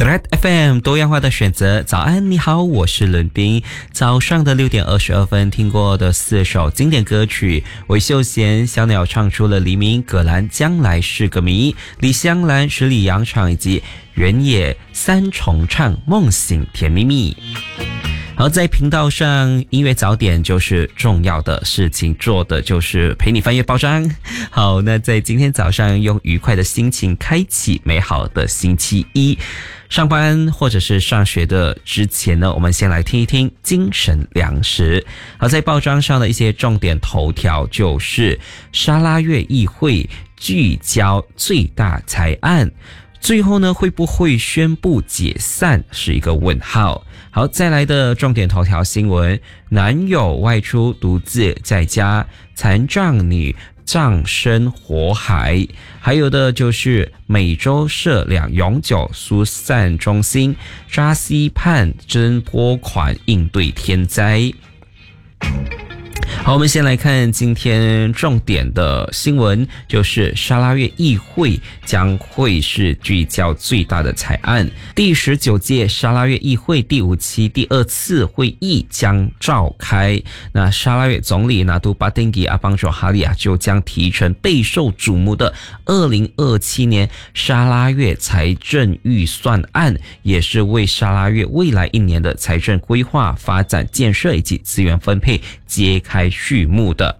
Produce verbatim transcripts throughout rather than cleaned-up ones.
Red F M 多样化的选择，早安，你好，我是伦斌。早上的六点二十二分，听过的四首经典歌曲，韦秀贤、小鸟唱出了黎明，葛兰将来是个谜，李香兰、十里洋场以及原野三重唱梦醒甜蜜蜜。好，在频道上音乐早点就是重要的事情，做的就是陪你翻阅报章。好，那在今天早上用愉快的心情开启美好的星期一，上班或者是上学的之前呢，我们先来听一听精神粮食。好，在报章上的一些重点头条就是沙拉越议会聚焦最大财案，最后呢会不会宣布解散是一个问号。好，再来的重点头条新闻，男友外出独自在家，残障女葬身火海。还有的就是美洲设两永久疏散中心，扎西盼增拨款应对天灾。好，我们先来看今天重点的新闻，就是沙拉越议会将会是聚焦最大的财案。第十九届沙拉越议会第五期第二次会议将召开，那沙拉越总理拿督巴丁吉阿邦佐哈利啊就将提成备受瞩目的二零二七年沙拉越财政预算案，也是为沙拉越未来一年的财政规划、发展建设以及资源分配揭开序幕的。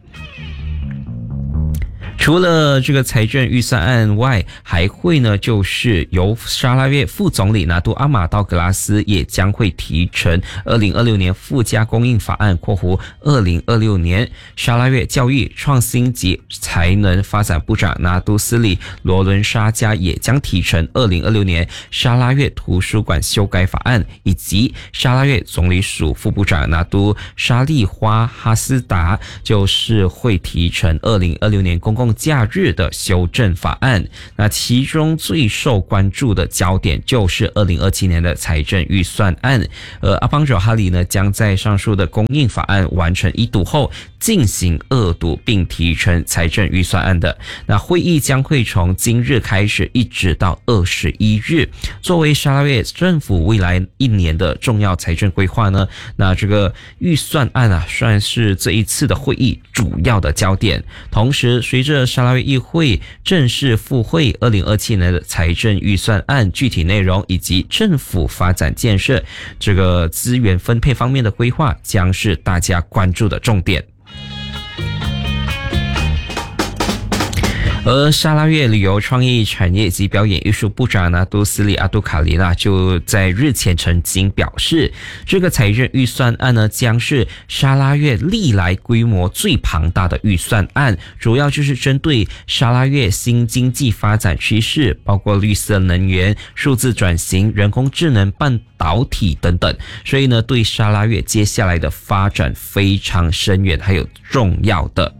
除了这个财政预算案外，还会呢就是由沙拉越副总理拿督阿马道格拉斯也将会提成二零二六年附加供应法案（括弧二零二六年）。沙拉越教育创新及才能发展部长拿督斯里罗伦沙加也将提成二零二六年沙拉越图书馆修改法案，以及沙拉越总理署副部长拿督沙利花哈斯达就是会提成二零二六年公共假日的修正法案。那其中最受关注的焦点就是二零二七年的财政预算案，而阿邦佐哈里呢将在上述的供应法案完成一读后进行二读，并提成财政预算案的。那会议将会从今日开始一直到二十一日。作为沙拉越政府未来一年的重要财政规划呢，那这个预算案啊算是这一次的会议主要的焦点。同时，随着沙拉越议会正式复会二零二七年的财政预算案具体内容以及政府发展建设这个资源分配方面的规划，将是大家关注的重点。而沙拉越旅游创意产业及表演艺术部长拿督斯里阿杜卡里纳就在日前曾经表示，这个财政预算案呢将是沙拉越历来规模最庞大的预算案，主要就是针对沙拉越新经济发展趋势，包括绿色能源、数字转型、人工智能、半导体等等，所以呢对沙拉越接下来的发展非常深远还有重要的。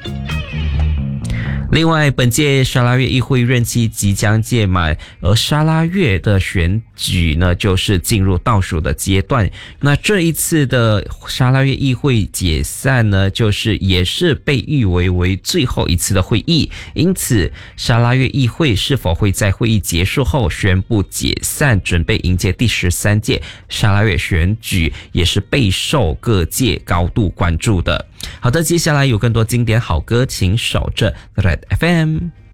另外，本届沙拉越议会任期即将届满，而沙拉越的选举呢，就是进入倒数的阶段。那这一次的沙拉越议会解散呢，就是也是被誉为为最后一次的会议。因此，沙拉越议会是否会在会议结束后宣布解散，准备迎接第十三届沙拉越选举，也是备受各界高度关注的。好的，接下来有更多经典好歌，请守着 Red F M。